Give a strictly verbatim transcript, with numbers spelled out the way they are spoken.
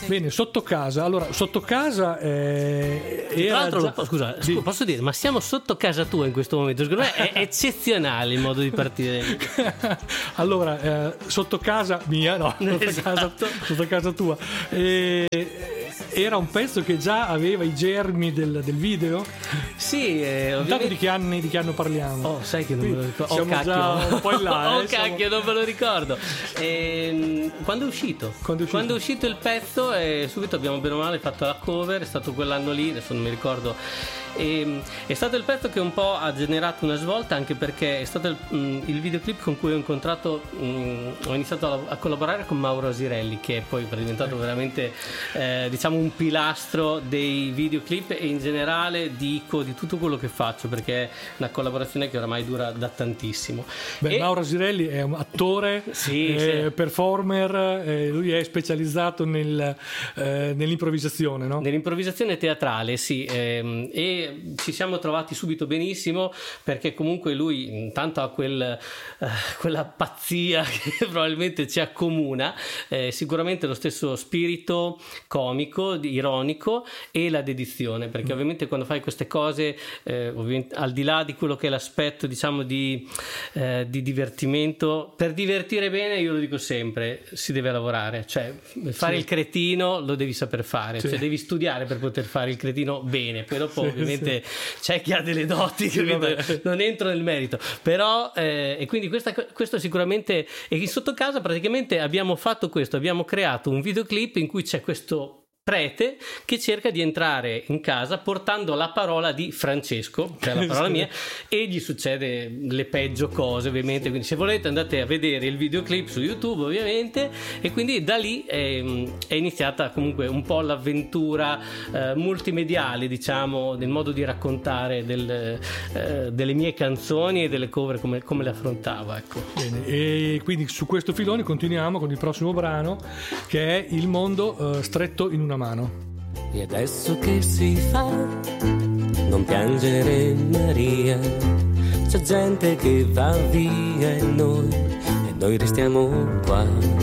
Bene, sotto casa. Allora, sotto casa eh, Tra era l'altro, già... lo- scusa, Sì. scu- posso dire, ma siamo sotto casa tua in questo momento? Secondo me è eccezionale il modo di partire. Allora, eh, sotto casa mia, no, sotto, Esatto. casa, sotto casa tua. Eh, era un pezzo che già aveva i germi del, del video. Sì, eh, Intanto ovviamente. di che anni, di che anno parliamo? Oh, sai che non me lo ricordo. Oh, Siamo cacchio. già un po' in là, oh, eh, cacchio, siamo- non me lo ricordo. Ehm, quando è uscito? Quando è uscito? uscito il pezzo, e subito abbiamo bene o male fatto la cover. È stato quell'anno lì, adesso non mi ricordo. E, è stato il pezzo che un po' ha generato una svolta, anche perché è stato il, mh, il videoclip con cui ho incontrato, mh, ho iniziato a, a collaborare con Mauro Asirelli, che poi è diventato veramente eh, diciamo un pilastro dei videoclip e in generale dico di tutto quello che faccio, perché è una collaborazione che oramai dura da tantissimo. Beh, E- Mauro Asirelli è un attore, Sì, eh, sì. performer, eh, lui è specializzato nel, eh, nell'improvvisazione, no? Nell'improvvisazione teatrale, sì, ehm, e ci siamo trovati subito benissimo, perché comunque lui intanto ha quel, eh, quella pazzia che probabilmente ci accomuna, eh, sicuramente lo stesso spirito comico, di- ironico, e la dedizione, perché ovviamente quando fai queste cose, eh, ovviamente, al di là di quello che è l'aspetto, diciamo, di, eh, di divertimento, per divertire bene, io lo dico sempre, si deve lavorare, cioè fare Sì. il cretino lo devi saper fare, Sì. cioè devi studiare per poter fare il cretino bene, poi dopo Sì, ovviamente c'è chi ha delle doti, capito? vabbè. Non entro nel merito, però eh, e quindi questa, questo sicuramente, e in sotto casa praticamente abbiamo fatto questo, abbiamo creato un videoclip in cui c'è questo prete che cerca di entrare in casa portando la parola di Francesco, cioè la parola Sì. mia, e gli succede le peggio cose, ovviamente. Quindi se volete andate a vedere il videoclip su YouTube, ovviamente, e quindi da lì è, è iniziata comunque un po' l'avventura eh, multimediale, diciamo, del modo di raccontare del, eh, delle mie canzoni e delle cover, come, come le affrontavo, ecco. Bene, e quindi su questo filone continuiamo con il prossimo brano, che è Il mondo eh, stretto in una mano. E adesso che si fa? Non piangere, Maria. C'è gente che va via e noi, e noi restiamo qua.